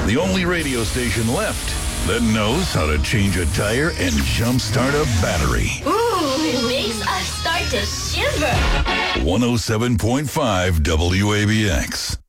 The only radio station left that knows how to change a tire and jumpstart a battery. Ooh, it makes us start to shiver. 107.5 WABX.